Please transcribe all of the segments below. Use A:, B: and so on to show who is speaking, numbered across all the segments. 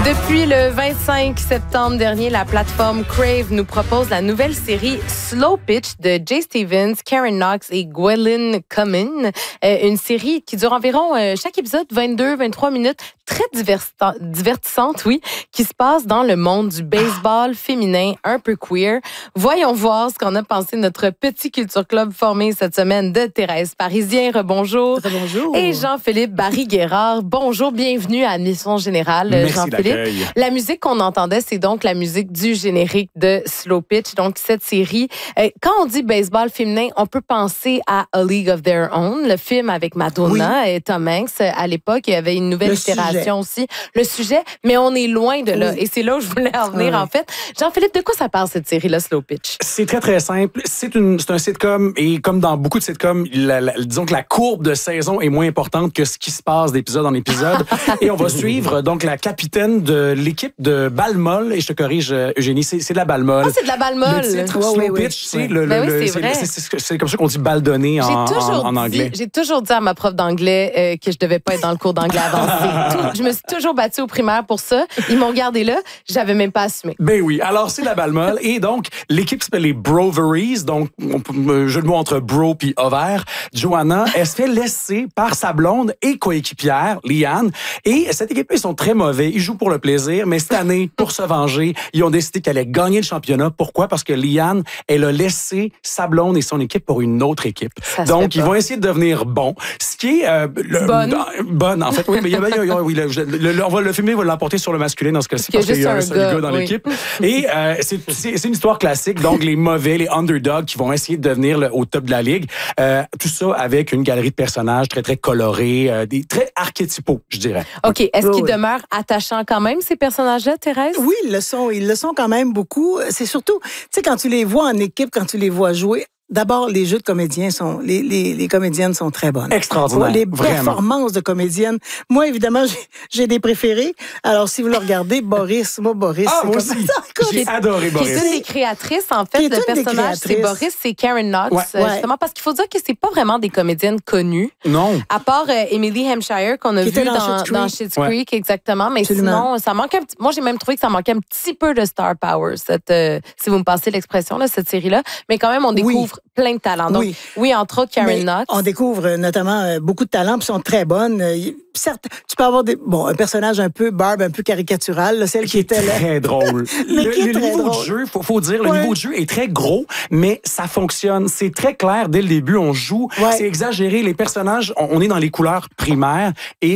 A: Depuis le 25 septembre dernier, la plateforme Crave nous propose la nouvelle série Slow Pitch de Jay Stevens, Karen Knox et Gwendolyn Cumming. Une série qui dure environ chaque épisode 22-23 minutes, très divertissante, oui, qui se passe dans le monde du baseball féminin un peu queer. Voyons voir ce qu'on a pensé de notre petit culture club formé cette semaine de Thérèse Parisien. Rebonjour.
B: Rebonjour.
A: Et Jean-Philippe Barry-Guerrard. Bonjour, bienvenue à Admission Générale, Jean-Philippe. La musique qu'on entendait, c'est donc la musique du générique de Slow Pitch. Donc, cette série, quand on dit baseball féminin, on peut penser à A League of Their Own, le film avec Madonna et Tom Hanks. À l'époque, il y avait une nouvelle itération aussi. Le sujet, mais on est loin de là. Et c'est là où je voulais en venir, en fait. Jean-Philippe, de quoi ça parle, cette série-là, Slow Pitch?
C: C'est très, très simple. C'est un sitcom et comme dans beaucoup de sitcoms, disons que la courbe de saison est moins importante que ce qui se passe d'épisode en épisode. Et on va suivre donc la capitaine de l'équipe de balle molle, et je te corrige, Eugénie, c'est de la balle molle.
A: Ah, c'est de la balle molle.
C: Le titre, Slow Pitch, c'est comme ça qu'on dit balle donnée en anglais.
A: J'ai toujours dit à ma prof d'anglais que je devais pas être dans le cours d'anglais avancé. Je me suis toujours battue au primaire pour ça. Ils m'ont gardé là. J'avais même pas assumé.
C: Ben oui. Alors, c'est la balle molle. Et donc, l'équipe s'appelle les Broveries. Donc, jeu de mots entre bro puis ovaire. Joanna, elle se fait laisser par sa blonde et coéquipière, Liane. Et cette équipe, ils sont très mauvais. Ils jouent pour le plaisir. Mais cette année, pour se venger, ils ont décidé qu'elle allait gagner le championnat. Pourquoi? Parce que Liane, elle a laissé sa blonde et son équipe pour une autre équipe. Donc, ils vont essayer de devenir bons. Ce qui est... bonne, en fait. Oui, mais le film va l'emporter sur le masculin dans ce cas-ci parce qu'il y a un seul gars dans l'équipe. Et c'est une histoire classique. Donc, les mauvais, les underdogs qui vont essayer de devenir au top de la ligue. Tout ça avec une galerie de personnages très, très colorés, très archétypaux, je dirais.
A: OK. Est-ce qu'ils demeurent attachants quand même, ces personnages-là, Thérèse?
B: Oui, ils le sont. Ils le sont quand même beaucoup. C'est surtout, tu sais, quand tu les vois en équipe, quand tu les vois jouer, d'abord, les jeux de comédiens sont... Les comédiennes sont très bonnes.
C: Extraordinaire.
B: Les performances de comédiennes. Moi, évidemment, j'ai des préférés. Alors, si vous le regardez, Boris... Moi,
C: moi aussi. J'ai adoré Boris.
A: Qui est une des créatrices, en fait, de personnage. C'est Boris, c'est Karen Knox. Justement, parce qu'il faut dire que c'est pas vraiment des comédiennes connues.
C: Non.
A: À part Emily Hampshire, qu'on a vu dans Schitt's Creek, exactement. Mais sinon, ça manque un petit... Moi, j'ai même trouvé que ça manquait un petit peu de star power, si vous me passez l'expression, là, cette série-là. Mais quand même, on découvre plein de talents. Donc, oui, entre autres, Karen Knox.
B: On découvre notamment beaucoup de talents, puis sont très bonnes. Certes, tu peux avoir un personnage un peu barbe, un peu caricatural, là, celle qui était
C: très drôle. Le niveau de jeu, faut dire, le niveau de jeu est très gros, mais ça fonctionne. C'est très clair dès le début. On joue, c'est exagéré. Les personnages, on est dans les couleurs primaires, et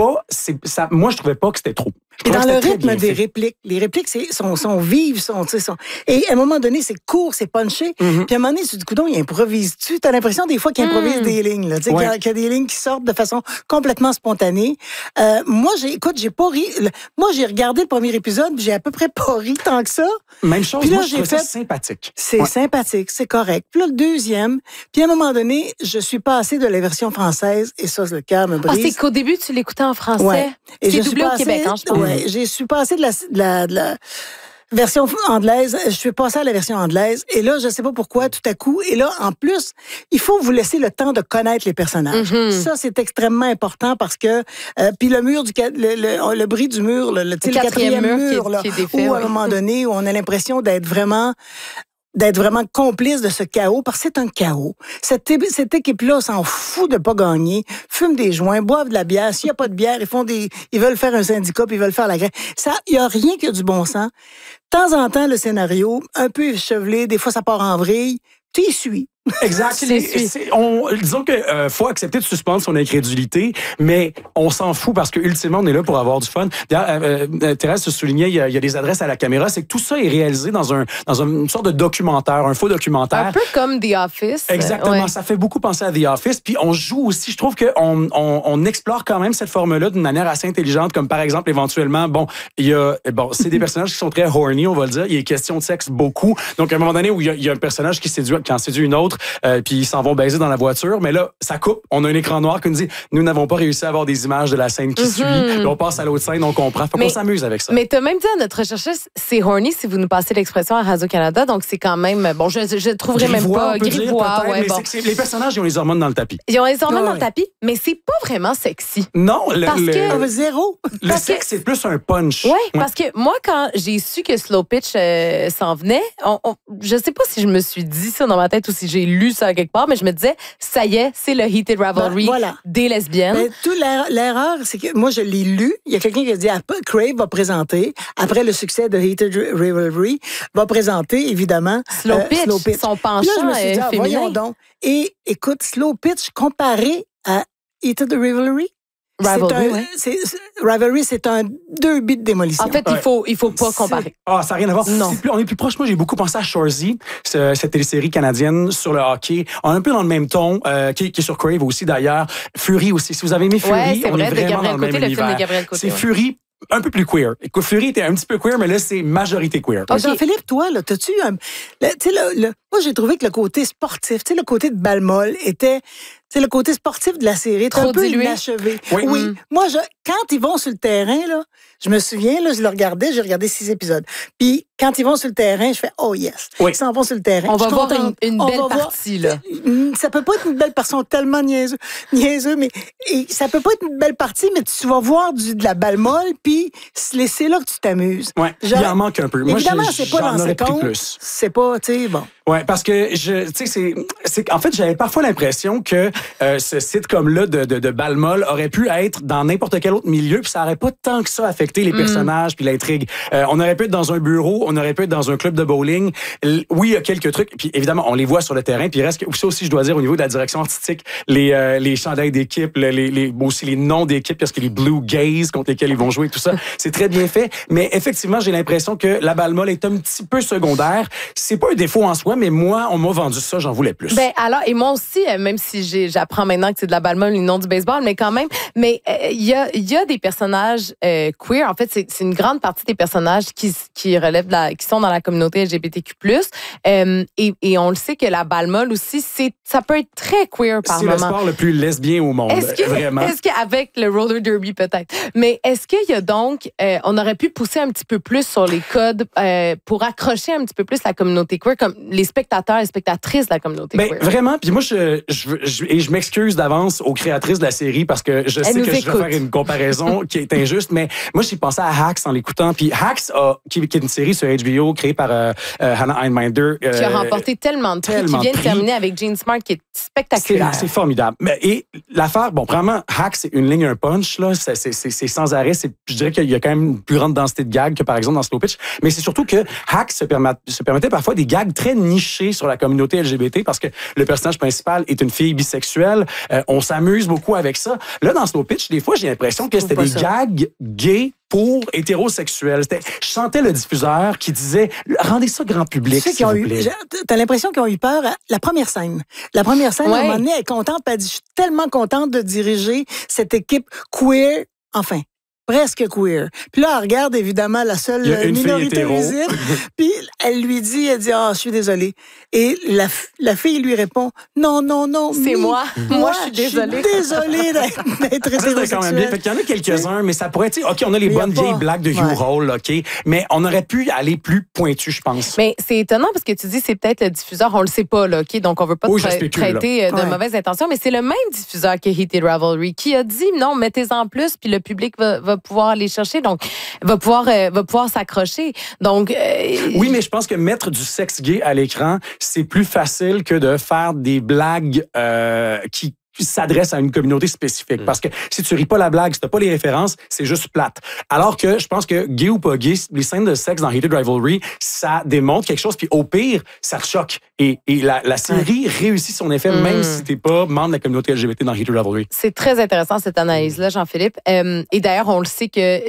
C: moi, je trouvais pas que c'était trop.
B: Et dans le rythme des répliques, les répliques sont vives, et à un moment donné, c'est court, c'est punché. Puis à un moment donné, tu te dis, coudonc, il improvise-tu? T'as l'impression des fois qu'il improvise des lignes, là, qu'il y a des lignes qui sortent de façon complètement spontanée. Moi, j'ai pas ri. Moi, j'ai regardé le premier épisode, puis j'ai à peu près pas ri tant que ça.
C: Même chose, puis là, moi, je trouve ça sympathique.
B: C'est sympathique, c'est correct. Puis là, le deuxième, puis à un moment donné, je suis passée de la version française, et ça, le cœur me brise.
A: Ah, c'est qu'au début, tu l'écoutais en français.
B: Ouais.
A: C'est doublé au Québec, je pense.
B: Ouais, je suis passée de la version anglaise, je suis passée à la version anglaise, et là, je sais pas pourquoi, tout à coup, et là, en plus, il faut vous laisser le temps de connaître les personnages. Ça, c'est extrêmement important parce que, puis le mur le bris du mur, le quatrième mur, là, qui est défait, où à un moment donné, où on a l'impression d'être vraiment complice de ce chaos, parce que c'est un chaos. Cette équipe-là s'en fout de pas gagner, fume des joints, boivent de la bière. S'il n'y a pas de bière, ils veulent faire un syndicat, puis ils veulent faire la grève. Il n'y a rien qui a du bon sens. De temps en temps, le scénario, un peu échevelé, des fois ça part en vrille, tu y suis.
C: Exact. Disons que faut accepter de suspendre son incrédulité, mais on s'en fout parce que ultimement on est là pour avoir du fun. D'ailleurs, Thérèse se soulignait, il y a des adresses à la caméra, c'est que tout ça est réalisé dans une sorte de documentaire, un faux documentaire.
A: Un peu comme The Office.
C: Exactement, ça fait beaucoup penser à The Office. Puis on joue aussi, je trouve qu'on explore quand même cette forme-là d'une manière assez intelligente, comme par exemple éventuellement, c'est des personnages qui sont très horny, on va le dire. Il y a question de sexe beaucoup. Donc à un moment donné où il y a un personnage qui en séduit une autre. rencontrent, puis ils s'en vont baiser dans la voiture. Mais là, ça coupe. On a un écran noir qui nous dit, nous n'avons pas réussi à avoir des images de la scène qui suit. Là, on passe à l'autre scène, on comprend. Faut qu'on s'amuse avec ça.
A: Mais t'as même dit à notre recherchiste, c'est horny si vous nous passez l'expression à Radio-Canada. Donc, c'est quand même, bon, je trouverais même pas grivois.
C: Ouais, mais bon. Les personnages, ils ont les hormones dans le tapis.
A: Ils ont les hormones dans le tapis, mais c'est pas vraiment sexy.
C: Non,
B: zéro.
C: Le sexe, c'est plus un punch.
A: Oui, parce que moi, quand j'ai su que Slow Pitch s'en venait, je sais pas si je me suis dit ça dans ma tête ou si j'ai lu ça quelque part, mais je me disais, ça y est, c'est le Heated Rivalry des lesbiennes.
B: Mais toute l'erreur, c'est que moi, je l'ai lu. Il y a quelqu'un qui a dit, Crave va présenter, après le succès de Heated Rivalry, va présenter, évidemment,
A: Slow Pitch, son penchant
B: là, je me suis dit,
A: féminin.
B: Voyons donc. Et écoute, Slow Pitch comparé à Heated Rivalry, Rivalry, c'est un 2 bits de démolition.
A: En fait, il faut pas comparer.
C: Ça n'a rien à voir.
A: Non.
C: On est plus proche. Moi, j'ai beaucoup pensé à Shoresy, cette télésérie canadienne sur le hockey. On est un peu dans le même ton, qui est sur Crave aussi, d'ailleurs. Fury aussi. Si vous avez aimé Fury,
A: c'est
C: on
A: vrai,
C: est vraiment dans le même univers.
A: film de Gabriel Côté.
C: C'est Fury, un peu plus queer. Écoute, Fury était un petit peu queer, mais là, c'est majorité queer.
B: Okay. Jean-Philippe, toi, là, t'as-tu moi, j'ai trouvé que le côté sportif, le côté de Balmol était... le côté sportif de la série est un peu inachevé. Oui. Moi, quand ils vont sur le terrain, là, je me souviens, là, j'ai regardé 6 épisodes. Puis, quand ils vont sur le terrain, je fais « Oh yes! » Ils s'en vont sur le terrain.
A: On va voir une belle partie, là.
B: Ça peut pas être une belle partie, ils sont tellement niaiseux, mais ça peut pas être une belle partie, mais tu vas voir de la balle molle, puis c'est là que tu t'amuses.
C: Oui, il en manque un peu. Moi,
B: évidemment, c'est pas dans ses comptes. C'est pas, bon.
C: Oui, parce que en fait, j'avais parfois l'impression que ce sitcom-là de Balmol aurait pu être dans n'importe quel autre milieu, puis ça aurait pas tant que ça affecté les personnages puis l'intrigue. On aurait pu être dans un bureau, on aurait pu être dans un club de bowling. Oui, il y a quelques trucs, puis évidemment, on les voit sur le terrain, puis il reste ça aussi, je dois dire, au niveau de la direction artistique, les chandails d'équipe, aussi les noms d'équipe, parce que les Blue Gays contre lesquels ils vont jouer, tout ça, c'est très bien fait. Mais effectivement, j'ai l'impression que la Balmol est un petit peu secondaire. C'est pas un défaut en soi, mais moi, on m'a vendu ça, j'en voulais plus.
A: Alors, et moi aussi, même si j'apprends maintenant que c'est de la balle molle et non du baseball, mais quand même, il y a des personnages queer. En fait, c'est une grande partie des personnages qui relèvent qui sont dans la communauté LGBTQ+. Et on le sait que la balle molle aussi, ça peut être très queer par moment.
C: C'est le sport le plus lesbien au monde, vraiment.
A: Est-ce qu'avec le roller derby peut-être, mais est-ce qu'il y a donc, on aurait pu pousser un petit peu plus sur les codes pour accrocher un petit peu plus la communauté queer, comme les spectateurs et spectatrices de la communauté queer?
C: Vraiment, puis moi, je m'excuse d'avance aux créatrices de la série parce que je sais que je vais faire une comparaison qui est injuste, mais moi, j'ai pensé à Hacks en l'écoutant. Puis Hacks, qui est une série sur HBO créée par Hannah Einminder.
A: Qui a remporté tellement de prix, qui vient de terminer avec Jean Smart, qui est spectaculaire.
C: C'est formidable. Et l'affaire, vraiment, Hacks, c'est une ligne, un punch, là. C'est sans arrêt. Je dirais qu'il y a quand même une plus grande densité de gags que, par exemple, dans Slow Pitch. Mais c'est surtout que Hacks se permettait parfois des gags très nichés sur la communauté LGBT parce que le personnage principal est une fille bisexuelle. On s'amuse beaucoup avec ça. Là, dans Slow Pitch, des fois, j'ai l'impression que c'était des gags gays pour hétérosexuels. Je sentais le diffuseur qui disait « Rendez ça grand public, s'il vous plaît. »
B: T'as l'impression qu'ils ont eu peur à la première scène. La première scène, à un moment donné, elle est contente, puis elle dit « Je suis tellement contente de diriger cette équipe queer, enfin. » Presque queer. Puis là, elle regarde évidemment la seule minorité visible. Puis elle dit, je suis désolée. Et la fille lui répond, non.
A: C'est moi. Moi, je suis désolée.
B: Je suis désolée d'être hétérosexuelle.
C: quand même bien. Fait qu'il y en a quelques-uns, mais ça pourrait être, OK, on a les bonnes vieilles blagues de Hugh Hall, OK, mais on aurait pu aller plus pointu, je pense.
A: Mais c'est étonnant parce que tu dis, c'est peut-être le diffuseur, on le sait pas, là, OK, donc on veut pas traiter de mauvaises intentions, mais c'est le même diffuseur que Heated Rivalry qui a dit, non, mettez-en plus, puis le public va pouvoir aller chercher, donc va pouvoir s'accrocher. Donc
C: oui, mais je pense que mettre du sexe gay à l'écran, c'est plus facile que de faire des blagues qui s'adresse à une communauté spécifique. Parce que si tu ris pas la blague, si t'as pas les références, c'est juste plate. Alors que je pense que gay ou pas gay, les scènes de sexe dans Heated Rivalry, ça démontre quelque chose, puis au pire, ça te choque. Et la série réussit son effet, même si t'es pas membre de la communauté LGBT dans Heated Rivalry.
A: C'est très intéressant, cette analyse-là, Jean-Philippe. Et d'ailleurs, on le sait que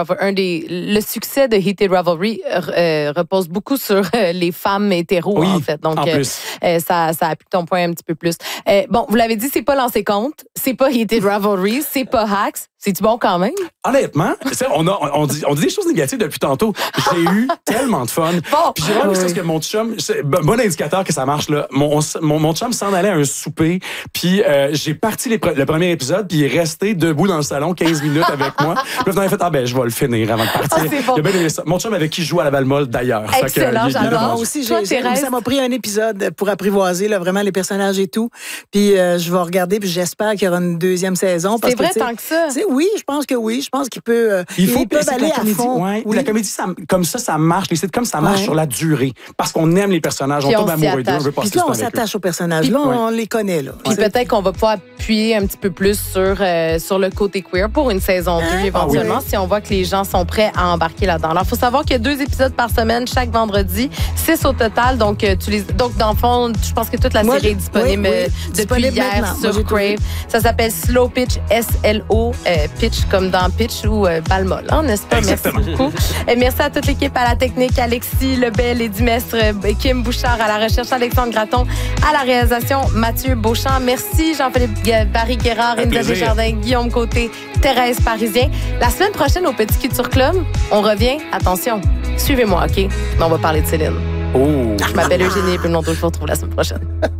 A: le succès de Heated Rivalry repose beaucoup sur les femmes hétéros, en fait. Donc,
C: en plus.
A: Ça appuie ton point un petit peu plus. Bon, vous l'avez dit, c'est pas Lancé Compte, c'est pas Heated Rivalry, c'est pas Hacks, C'est-tu bon quand même?
C: Honnêtement, on dit des choses négatives depuis tantôt. J'ai eu tellement de fun.
A: Bon.
C: Puis j'ai vraiment vu que mon chum, c'est bon indicateur que ça marche, là. Mon chum s'en allait à un souper, puis j'ai parti le premier épisode, puis il est resté debout dans le salon 15 minutes avec moi. Puis là, il a fait, je vais le finir avant de partir.
A: C'est bon.
C: Il a bien aimé ça. Mon chum avec qui je joue à la balle-molle, d'ailleurs.
A: Excellent, j'adore.
B: Moi aussi,
A: Toi, Thérèse?
B: ça m'a pris un épisode pour apprivoiser là, vraiment les personnages et tout. Puis je vais regarder, puis j'espère qu'il y aura une deuxième saison.
A: C'est vrai tant que ça?
B: Oui, je pense que oui. Je pense qu'il peut.
C: Il faut
B: peuvent aller à fond.
C: Ouais,
B: oui.
C: La comédie, comme ça marche. Les sitcoms, ça marche sur la durée. Parce qu'on aime les personnages,
A: Puis
C: on tombe amoureux d'eux, on veut passer
B: Puis là,
C: du temps
B: on
C: avec eux.
B: s'attache aux personnages. Là, on les connaît. Là.
A: Puis peut-être qu'on va pouvoir appuyer un petit peu plus sur le côté queer pour une saison 2 éventuellement, si on voit que les gens sont prêts à embarquer là-dedans. Alors, il faut savoir qu'il y a 2 épisodes par semaine chaque vendredi, 6 au total. Donc, dans le fond, je pense que toute la série est disponible depuis hier sur Crave. Ça s'appelle Slow Pitch, S-L-O, Pitch comme dans Pitch ou balle molle, n'est-ce pas?
C: Exactement.
A: Merci beaucoup. Et merci à toute l'équipe, à la technique, Alexis Lebel et Dimestre, Kim Bouchard à la recherche, Alexandre Gratton à la réalisation, Mathieu Beauchamp. Merci Jean-Philippe Barry-Guerrard, Inda Desjardins, Guillaume Côté, Thérèse Parisien. La semaine prochaine au Petit Culture Club, on revient. Attention, suivez-moi, OK? On va parler de Céline.
C: Oh.
A: Je m'appelle Eugénie et puis le nom de je vous retrouve la semaine prochaine.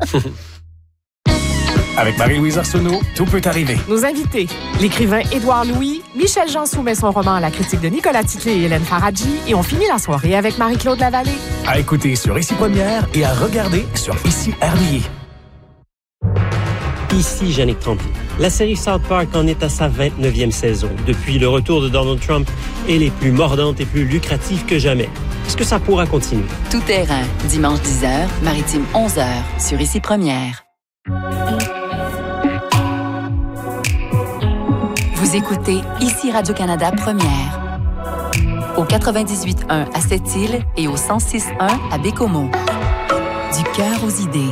D: Avec Marie-Louise Arsenault, tout peut arriver.
E: Nos invités, l'écrivain Édouard Louis, Michel Jean soumet son roman à la critique de Nicolas Titley et Hélène Faradji et on finit la soirée avec Marie-Claude Lavallée.
D: À écouter sur Ici Première et à regarder sur Ici RDI.
F: Ici Jannick Tremblay. La série South Park en est à sa 29e saison. Depuis le retour de Donald Trump, elle est plus mordante et plus lucrative que jamais. Est-ce que ça pourra continuer?
G: Tout terrain, dimanche 10h, maritime 11h, sur Ici Première. Vous écoutez Ici Radio-Canada Première. Au 98.1 à Sept-Îles et au 106.1 à Bécomo. Du cœur aux idées.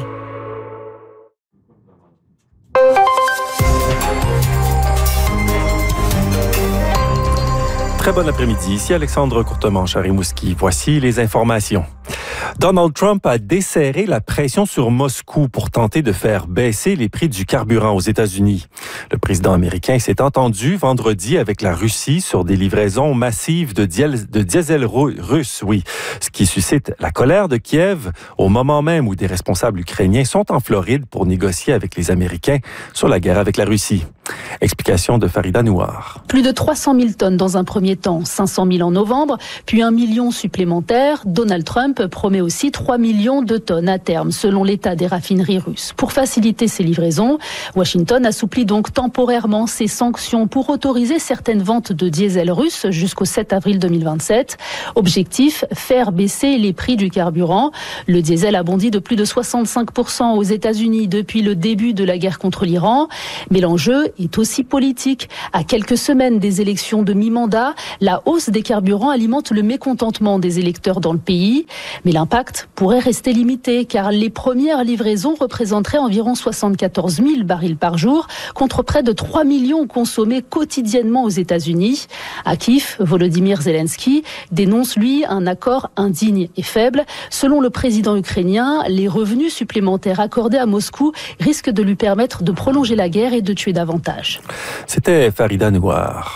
H: Très bon après-midi. Ici Alexandre Courtemanche à Rimouski. Voici les informations. Donald Trump a desserré la pression sur Moscou pour tenter de faire baisser les prix du carburant aux États-Unis. Le président américain s'est entendu vendredi avec la Russie sur des livraisons massives de diesel russe, ce qui suscite la colère de Kiev au moment même où des responsables ukrainiens sont en Floride pour négocier avec les Américains sur la guerre avec la Russie. Explication de Farida Nouar.
I: Plus de 300 000 tonnes dans un premier temps, 500 000 en novembre, puis 1 million supplémentaire. Donald Trump promet aussi 3 millions de tonnes à terme, selon l'état des raffineries russes. Pour faciliter ces livraisons, Washington assouplit donc temporairement ses sanctions pour autoriser certaines ventes de diesel russe jusqu'au 7 avril 2027. Objectif, faire baisser les prix du carburant. Le diesel a bondi de plus de 65% aux États-Unis depuis le début de la guerre contre l'Iran. Mais l'enjeu est aussi politique. À quelques semaines des élections de mi-mandat, la hausse des carburants alimente le mécontentement des électeurs dans le pays. Mais l'impact pourrait rester limité car les premières livraisons représenteraient environ 74 000 barils par jour contre près de 3 millions consommés quotidiennement aux États-Unis. À Kiev, Volodymyr Zelensky dénonce, lui, un accord indigne et faible. Selon le président ukrainien, les revenus supplémentaires accordés à Moscou risquent de lui permettre de prolonger la guerre et de tuer davantage.
H: C'était Farida Nouar.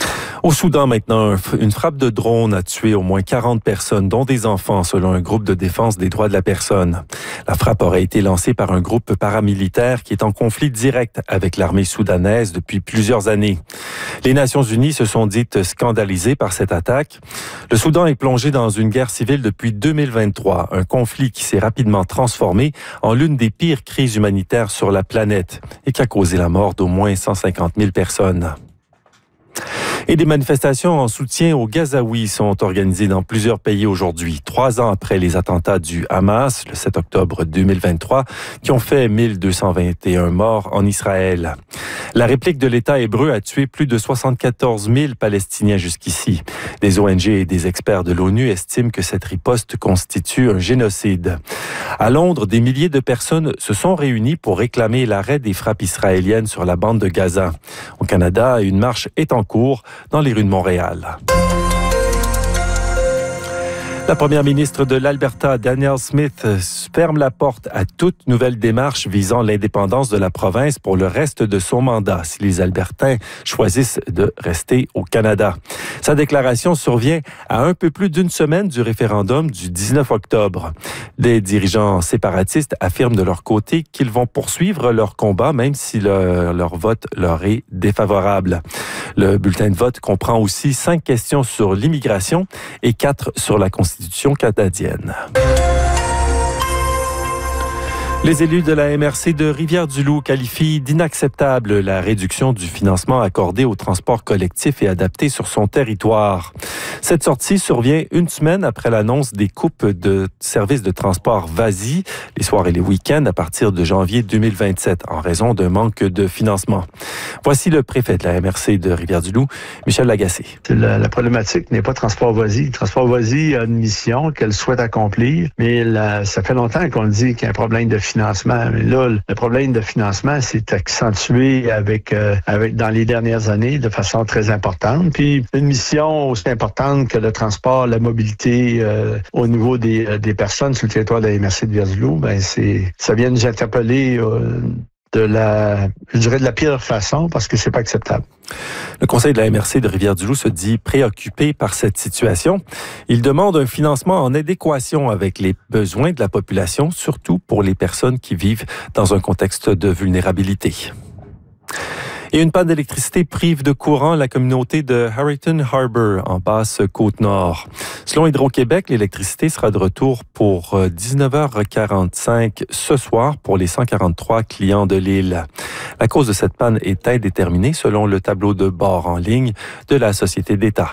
H: Au Soudan, maintenant, une frappe de drone a tué au moins 40 personnes, dont des enfants, selon un groupe de défense des droits de la personne. La frappe aurait été lancée par un groupe paramilitaire qui est en conflit direct avec l'armée soudanaise depuis plusieurs années. Les Nations unies se sont dites scandalisées par cette attaque. Le Soudan est plongé dans une guerre civile depuis 2023, un conflit qui s'est rapidement transformé en l'une des pires crises humanitaires sur la planète et qui a causé la mort d'au moins 150 000 personnes. Et des manifestations en soutien aux Gazaouis sont organisées dans plusieurs pays aujourd'hui, 3 ans après les attentats du Hamas, le 7 octobre 2023, qui ont fait 1221 morts en Israël. La réplique de l'État hébreu a tué plus de 74 000 Palestiniens jusqu'ici. Des ONG et des experts de l'ONU estiment que cette riposte constitue un génocide. À Londres, des milliers de personnes se sont réunies pour réclamer l'arrêt des frappes israéliennes sur la bande de Gaza. Au Canada, une marche est en cours dans les rues de Montréal. La première ministre de l'Alberta, Danielle Smith, ferme la porte à toute nouvelle démarche visant l'indépendance de la province pour le reste de son mandat si les Albertains choisissent de rester au Canada. Sa déclaration survient à un peu plus d'une semaine du référendum du 19 octobre. Des dirigeants séparatistes affirment de leur côté qu'ils vont poursuivre leur combat même si leur vote leur est défavorable. Le bulletin de vote comprend aussi 5 questions sur l'immigration et 4 sur la Constitution canadienne. Les élus de la MRC de Rivière-du-Loup qualifient d'inacceptable la réduction du financement accordé au transport collectif et adapté sur son territoire. Cette sortie survient une semaine après l'annonce des coupes de services de transport VASI les soirs et les week-ends à partir de janvier 2027 en raison d'un manque de financement. Voici le préfet de la MRC de Rivière-du-Loup, Michel Lagacé.
J: La problématique n'est pas Transport VASI. Transport VASI a une mission qu'elle souhaite accomplir, mais ça fait longtemps qu'on le dit qu'il y a un problème de financement. Mais là, le problème de financement s'est accentué dans les dernières années de façon très importante. Puis une mission aussi importante que le transport, la mobilité au niveau des personnes sur le territoire de la MRC de Rivière-du-Loup, ça vient nous interpeller de la pire façon parce que c'est pas acceptable.
H: Le conseil de la MRC de Rivière-du-Loup se dit préoccupé par cette situation. Il demande un financement en adéquation avec les besoins de la population, surtout pour les personnes qui vivent dans un contexte de vulnérabilité. Et une panne d'électricité prive de courant la communauté de Harrington Harbour en Basse-Côte-Nord. Selon Hydro-Québec, l'électricité sera de retour pour 19h45 ce soir pour les 143 clients de l'île. La cause de cette panne est indéterminée selon le tableau de bord en ligne de la Société d'État.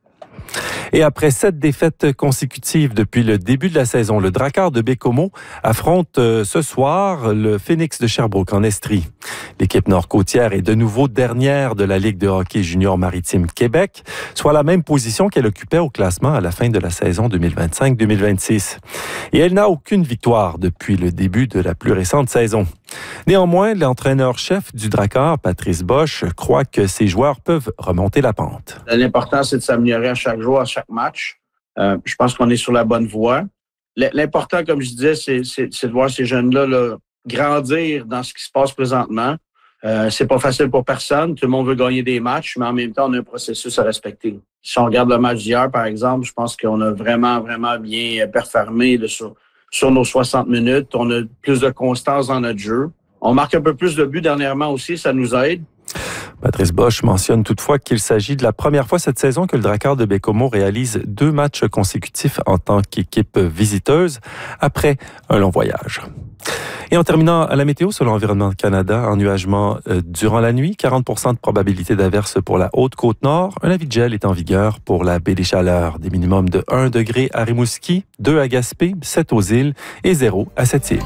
H: Et après 7 défaites consécutives depuis le début de la saison, le Drakkar de Baie-Comeau affronte ce soir le Phoenix de Sherbrooke en Estrie. L'équipe nord-côtière est de nouveau dernière de la Ligue de hockey junior maritime Québec, soit la même position qu'elle occupait au classement à la fin de la saison 2025-2026. Et elle n'a aucune victoire depuis le début de la plus récente saison. Néanmoins, l'entraîneur-chef du Drakkar, Patrice Bosch, croit que ses joueurs peuvent remonter la pente.
K: L'important, c'est de s'améliorer à chaque jour, à chaque match. Je pense qu'on est sur la bonne voie. L'important, comme je disais, c'est de voir ces jeunes-là grandir dans ce qui se passe présentement. C'est pas facile pour personne. Tout le monde veut gagner des matchs, mais en même temps, on a un processus à respecter. Si on regarde le match d'hier, par exemple, je pense qu'on a vraiment, vraiment bien performé sur nos 60 minutes. On a plus de constance dans notre jeu. On marque un peu plus de buts dernièrement aussi, ça nous aide.
H: Patrice Bosch mentionne toutefois qu'il s'agit de la première fois cette saison que le Drakkar de Baie-Comeau réalise 2 matchs consécutifs en tant qu'équipe visiteuse après un long voyage. Et en terminant à la météo, selon Environnement Canada, ennuagement durant la nuit, 40% de probabilité d'averse pour la Haute-Côte-Nord. Un avis de gel est en vigueur pour la baie des Chaleurs. Des minimums de 1 degré à Rimouski, 2 à Gaspé, 7 aux îles et 0 à Sept-Îles.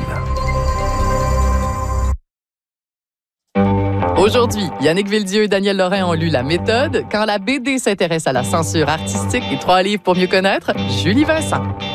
L: Aujourd'hui, Yannick Villedieu et Daniel Lorrain ont lu La Méthode. Quand la BD s'intéresse à la censure artistique et 3 livres pour mieux connaître, Julie Vincent.